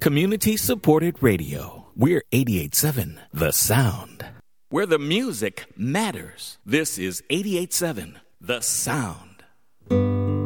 Community-supported radio. We're 88.7 The Sound. Where the music matters. This is 88.7 The Sound.